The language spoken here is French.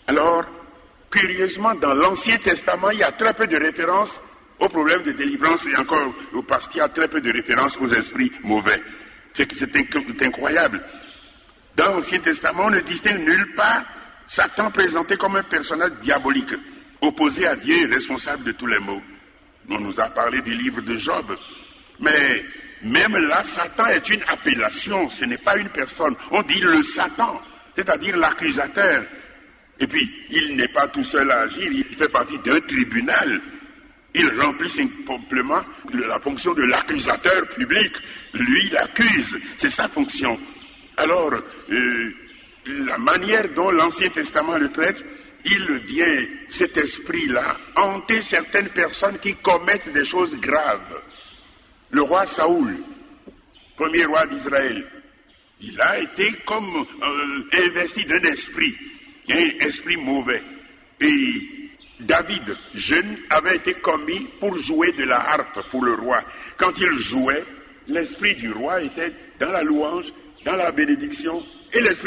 Alors, curieusement, dans l'Ancien Testament, il y a très peu de références au problème de délivrance et encore parce qu'il y a très peu de références aux esprits mauvais. C'est incroyable. Dans l'Ancien Testament, on ne distingue nulle part Satan présenté comme un personnage diabolique, opposé à Dieu et responsable de tous les maux. On nous a parlé du livre de Job. Mais même là, Satan est une appellation, ce n'est pas une personne. On dit le Satan, c'est-à-dire l'accusateur. Et puis, il n'est pas tout seul à agir, il fait partie d'un tribunal. Il remplit simplement la fonction de l'accusateur public. Lui, il accuse, c'est sa fonction. Alors, la manière dont l'Ancien Testament le traite, il vient, cet esprit-là, hanter certaines personnes qui commettent des choses graves. Le roi Saoul, premier roi d'Israël, il a été comme investi d'un esprit, un esprit mauvais. Et David, jeune, avait été commis pour jouer de la harpe pour le roi. Quand il jouait, l'esprit du roi était dans la louange, dans la bénédiction, et l'esprit